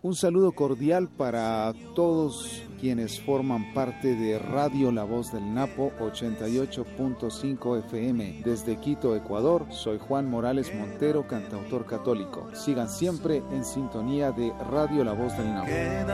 Un saludo cordial para todos quienes forman parte de Radio La Voz del Napo 88.5 FM desde Quito, Ecuador. Soy Juan Morales Montero, cantautor católico. Sigan siempre en sintonía de Radio La Voz del Napo.